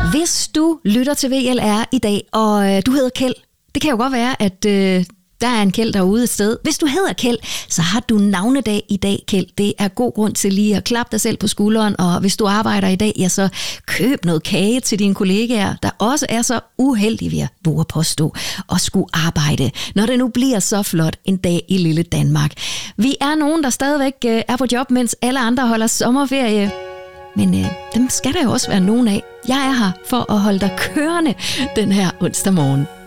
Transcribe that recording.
Hvis du lytter til VLR i dag, og du hedder Kjeld, det kan jo godt være, at der er en Kjeld derude et sted. Hvis du hedder Kjeld, så har du navnedag i dag, Kjeld. Det er god grund til lige at klappe dig selv på skulderen, og hvis du arbejder i dag, ja, så køb noget kage til dine kollegaer, der også er så uheldige, ved at våge påstå, og skulle arbejde, når det nu bliver så flot en dag i lille Danmark. Vi er nogen, der stadigvæk er på job, mens alle andre holder sommerferie. Men dem skal der jo også være nogen af. Jeg er her for at holde dig kørende den her onsdag morgen.